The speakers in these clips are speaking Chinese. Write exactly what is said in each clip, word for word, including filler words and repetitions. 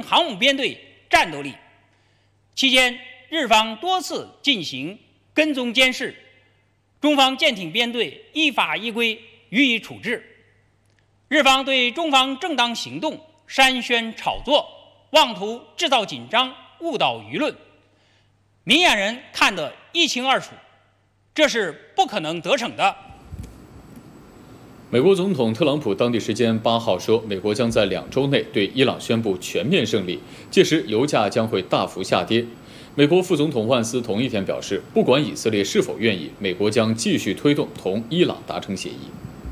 航母编队战斗力。期间，日方多次进行跟踪监视，中方舰艇编队依法依规予以处置。日方对中方正当行动煽宣炒作，妄图制造紧张，误导舆论，明眼人看得一清二楚，这是不可能得逞的。 美国总统特朗普当地时间八号说，美国将在两周内对伊朗宣布全面胜利，届时油价将会大幅下跌。美国副总统万斯同一天表示，不管以色列是否愿意，美国将继续推动同伊朗达成协议。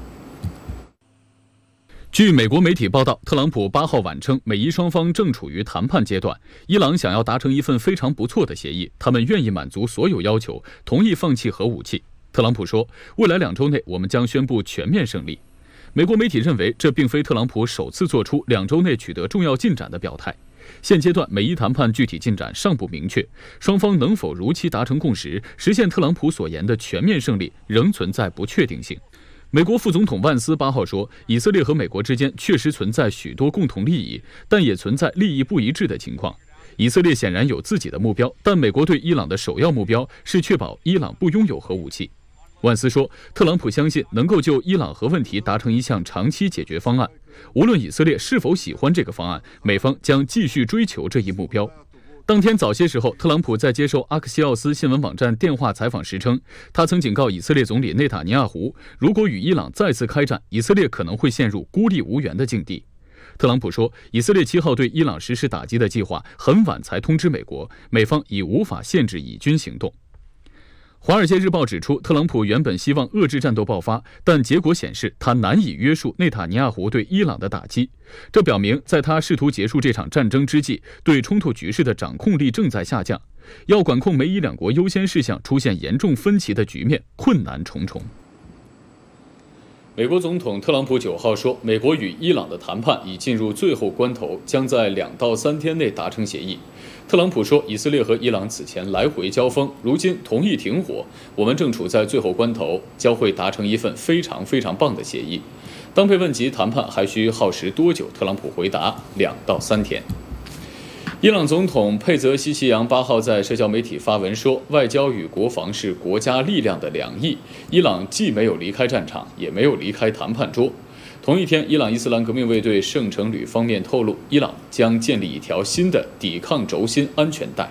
据美国媒体报道，特朗普八号晚称，美伊双方正处于谈判阶段，伊朗想要达成一份非常不错的协议，他们愿意满足所有要求，同意放弃核武器。特朗普说，未来两周内我们将宣布全面胜利。美国媒体认为，这并非特朗普首次做出两周内取得重要进展的表态。现阶段美伊谈判具体进展尚不明确，双方能否如期达成共识，实现特朗普所言的全面胜利，仍存在不确定性。美国副总统万斯八号说，以色列和美国之间确实存在许多共同利益，但也存在利益不一致的情况。以色列显然有自己的目标，但美国对伊朗的首要目标是确保伊朗不拥有核武器。万斯说，特朗普相信能够就伊朗核问题达成一项长期解决方案，无论以色列是否喜欢这个方案，美方将继续追求这一目标。当天早些时候，特朗普在接受阿克西奥斯新闻网站电话采访时称，他曾警告以色列总理内塔尼亚胡，如果与伊朗再次开战，以色列可能会陷入孤立无援的境地。特朗普说，以色列七号对伊朗实施打击的计划很晚才通知美国，美方已无法限制以军行动。《华尔街日报》指出，特朗普原本希望遏制战斗爆发，但结果显示他难以约束内塔尼亚胡对伊朗的打击。这表明，在他试图结束这场战争之际，对冲突局势的掌控力正在下降。要管控美伊两国优先事项出现严重分歧的局面，困难重重。美国总统特朗普九号说，美国与伊朗的谈判已进入最后关头，将在两到三天内达成协议。特朗普说，以色列和伊朗此前来回交锋，如今同意停火，我们正处在最后关头，将会达成一份非常非常棒的协议。当被问及谈判还需耗时多久，特朗普回答，两到三天。伊朗总统佩泽西奇扬八号在社交媒体发文说，外交与国防是国家力量的两翼，伊朗既没有离开战场，也没有离开谈判桌。同一天，伊朗伊斯兰革命卫队圣城旅方面透露，伊朗将建立一条新的抵抗轴心安全带。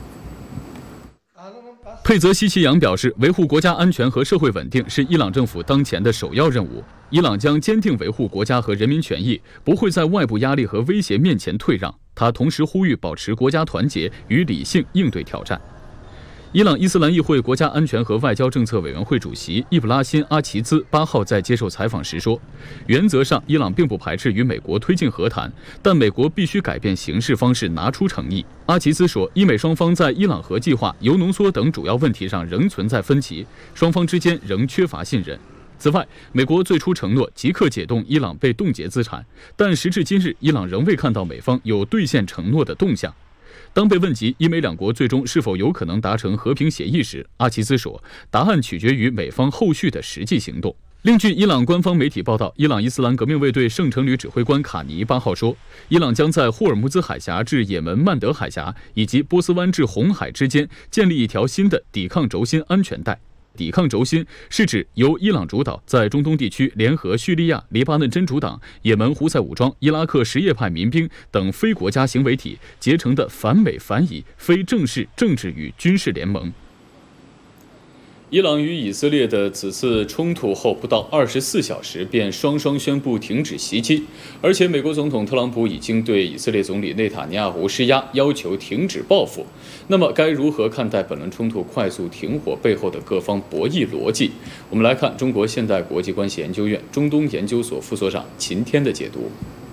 佩泽西奇扬表示，维护国家安全和社会稳定是伊朗政府当前的首要任务。伊朗将坚定维护国家和人民权益，不会在外部压力和威胁面前退让。他同时呼吁保持国家团结与理性应对挑战。伊朗伊斯兰议会国家安全和外交政策委员会主席伊布拉辛·阿齐兹八号在接受采访时说，原则上伊朗并不排斥与美国推进和谈，但美国必须改变行事方式，拿出诚意。阿齐兹说，伊美双方在伊朗核计划、铀浓缩等主要问题上仍存在分歧，双方之间仍缺乏信任。此外，美国最初承诺即刻解冻伊朗被冻结资产，但时至今日，伊朗仍未看到美方有兑现承诺的动向。当被问及伊美两国最终是否有可能达成和平协议时，阿齐兹说，答案取决于美方后续的实际行动。另据伊朗官方媒体报道，伊朗伊斯兰革命卫队圣城旅指挥官卡尼八号说，伊朗将在霍尔木兹海峡至也门曼德海峡以及波斯湾至红海之间建立一条新的抵抗轴心安全带。抵抗轴心是指由伊朗主导，在中东地区联合叙利亚、黎巴嫩真主党、也门胡塞武装、伊拉克什叶派民兵等非国家行为体结成的反美反以非正式政治与军事联盟。伊朗与以色列的此次冲突后不到二十四小时便双双宣布停止袭击，而且美国总统特朗普已经对以色列总理内塔尼亚胡施压，要求停止报复。那么该如何看待本轮冲突快速停火背后的各方博弈逻辑？我们来看中国现代国际关系研究院中东研究所副所长秦天的解读。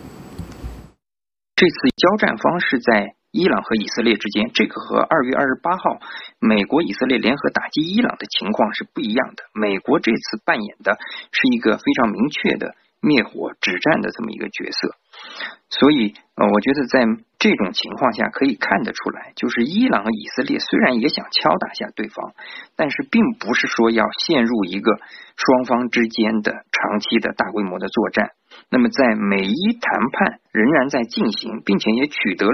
这次交战方式在伊朗和以色列之间，这个和二月二十八号美国以色列联合打击伊朗的情况是不一样的。美国这次扮演的是一个非常明确的灭火止战的这么一个角色，所以呃，我觉得在这种情况下可以看得出来，就是伊朗和以色列虽然也想敲打下对方，但是并不是说要陷入一个双方之间的长期的大规模的作战。那么在美伊谈判仍然在进行，并且也取得了